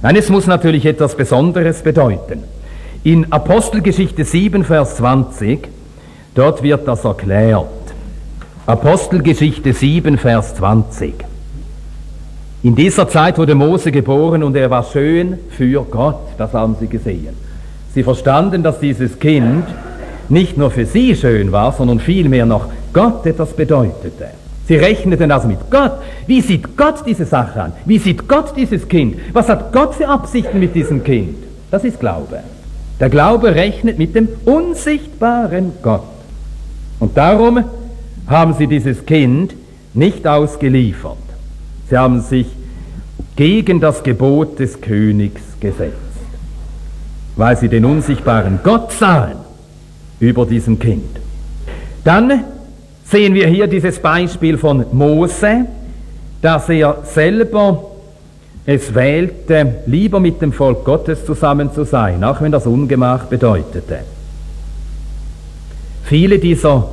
Nein, es muss natürlich etwas Besonderes bedeuten. In Apostelgeschichte 7, Vers 20, dort wird das erklärt. Apostelgeschichte 7, Vers 20. In dieser Zeit wurde Mose geboren und er war schön für Gott, das haben sie gesehen. Sie verstanden, dass dieses Kind nicht nur für sie schön war, sondern vielmehr noch Gott etwas bedeutete. Sie rechneten also mit Gott. Wie sieht Gott diese Sache an? Wie sieht Gott dieses Kind? Was hat Gott für Absichten mit diesem Kind? Das ist Glaube. Der Glaube rechnet mit dem unsichtbaren Gott. Und darum haben sie dieses Kind nicht ausgeliefert. Sie haben sich gegen das Gebot des Königs gesetzt, weil sie den unsichtbaren Gott sahen über diesem Kind. Dann sehen wir hier dieses Beispiel von Mose, dass er selber es wählte, lieber mit dem Volk Gottes zusammen zu sein, auch wenn das Ungemach bedeutete. Viele dieser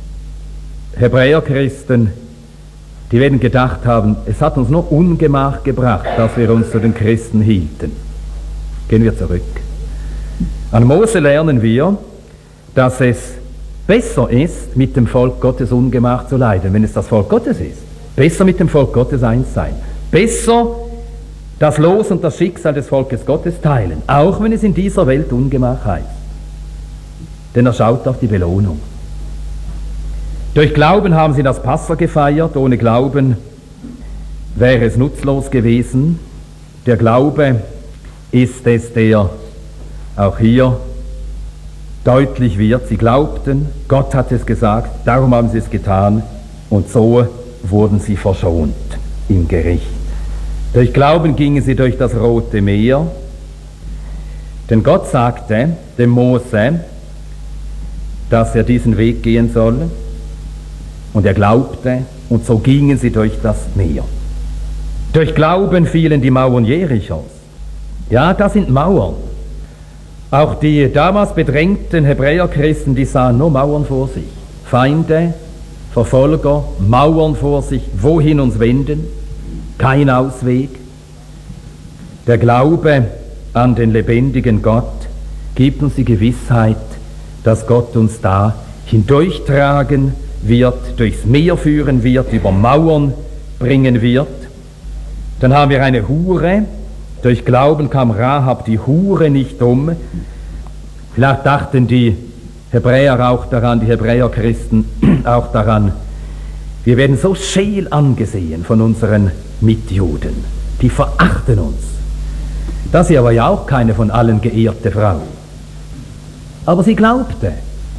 Hebräerchristen, die werden gedacht haben, es hat uns nur Ungemach gebracht, dass wir uns zu den Christen hielten. Gehen wir zurück. An Mose lernen wir, dass es besser ist, mit dem Volk Gottes Ungemach zu leiden, wenn es das Volk Gottes ist. Besser mit dem Volk Gottes eins sein. Besser das Los und das Schicksal des Volkes Gottes teilen, auch wenn es in dieser Welt Ungemach heißt. Denn er schaut auf die Belohnung. Durch Glauben haben sie das Passa gefeiert, ohne Glauben wäre es nutzlos gewesen. Der Glaube ist es, der auch hier deutlich wird. Sie glaubten, Gott hat es gesagt, darum haben sie es getan und so wurden sie verschont im Gericht. Durch Glauben gingen sie durch das Rote Meer, denn Gott sagte dem Mose, dass er diesen Weg gehen soll. Und er glaubte, und so gingen sie durch das Meer. Durch Glauben fielen die Mauern Jerichos. Ja, das sind Mauern. Auch die damals bedrängten Hebräerchristen, die sahen nur Mauern vor sich. Feinde, Verfolger, Mauern vor sich, wohin uns wenden? Kein Ausweg. Der Glaube an den lebendigen Gott gibt uns die Gewissheit, dass Gott uns da hindurchtragen wird, durchs Meer führen wird, über Mauern bringen wird. Dann haben wir eine Hure. Durch Glauben kam Rahab die Hure nicht um. Vielleicht dachten die Hebräer auch daran, die Hebräerchristen auch daran, wir werden so scheel angesehen von unseren Mitjuden. Die verachten uns. Das ist aber ja auch keine von allen geehrte Frau. Aber sie glaubte.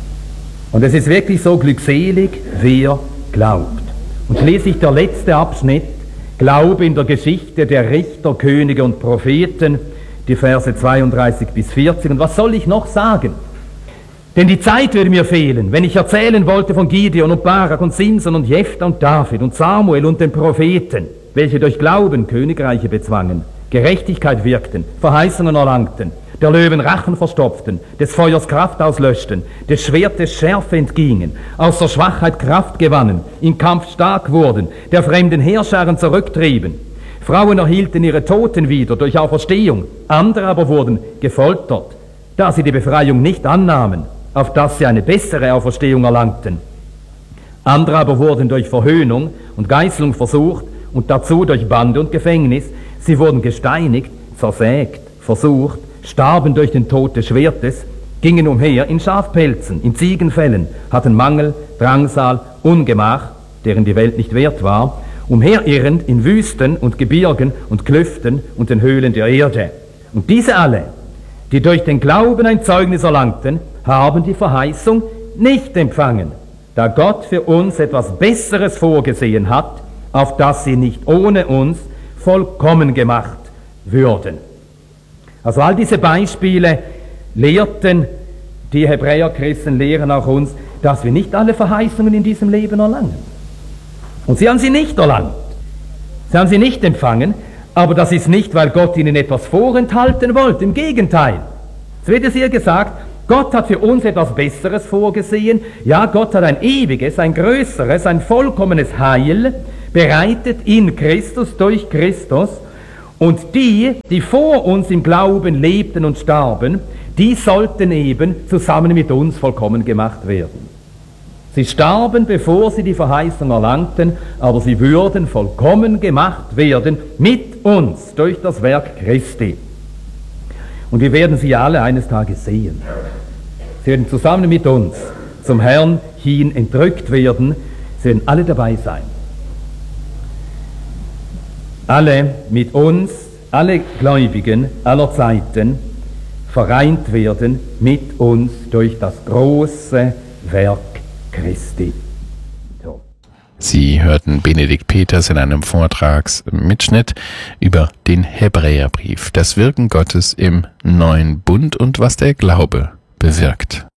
Und es ist wirklich so glückselig, wer glaubt. Und schließlich der letzte Abschnitt, Glaube in der Geschichte der Richter, Könige und Propheten, die Verse 32 bis 40. Und was soll ich noch sagen? Denn die Zeit würde mir fehlen, wenn ich erzählen wollte von Gideon und Barak und Simson und Jephthah und David und Samuel und den Propheten, welche durch Glauben Königreiche bezwangen, Gerechtigkeit wirkten, Verheißungen erlangten, der Löwen Rachen verstopften, des Feuers Kraft auslöschten, des Schwertes Schärfe entgingen, aus der Schwachheit Kraft gewannen, im Kampf stark wurden, der fremden Heerscharen zurücktrieben. Frauen erhielten ihre Toten wieder durch Auferstehung, andere aber wurden gefoltert, da sie die Befreiung nicht annahmen, auf dass sie eine bessere Auferstehung erlangten. Andere aber wurden durch Verhöhnung und Geißelung versucht und dazu durch Bande und Gefängnis. Sie wurden gesteinigt, zersägt, versucht, starben durch den Tod des Schwertes, gingen umher in Schafpelzen, in Ziegenfällen, hatten Mangel, Drangsal, Ungemach, deren die Welt nicht wert war, umherirrend in Wüsten und Gebirgen und Klüften und den Höhlen der Erde. Und diese alle, die durch den Glauben ein Zeugnis erlangten, haben die Verheißung nicht empfangen, da Gott für uns etwas Besseres vorgesehen hat, auf das sie nicht ohne uns vollkommen gemacht würden. Also all diese Beispiele lehrten die Hebräerchristen, lehren auch uns, dass wir nicht alle Verheißungen in diesem Leben erlangen. Und sie haben sie nicht erlangt. Sie haben sie nicht empfangen, aber das ist nicht, weil Gott ihnen etwas vorenthalten wollte. Im Gegenteil. Es wird es hier gesagt, Gott hat für uns etwas Besseres vorgesehen. Ja, Gott hat ein ewiges, ein größeres, ein vollkommenes Heil bereitet in Christus, durch Christus. Und die vor uns im Glauben lebten und starben, die sollten eben zusammen mit uns vollkommen gemacht werden. Sie starben, bevor sie die Verheißung erlangten, aber sie würden vollkommen gemacht werden mit uns durch das Werk Christi. Und wir werden sie alle eines Tages sehen. Sie werden zusammen mit uns zum Herrn hin entrückt werden. Sie werden alle dabei sein. Alle mit uns, alle Gläubigen aller Zeiten vereint werden mit uns durch das große Werk Christi. So. Sie hörten Benedikt Peters in einem Vortragsmitschnitt über den Hebräerbrief, das Wirken Gottes im neuen Bund und was der Glaube bewirkt.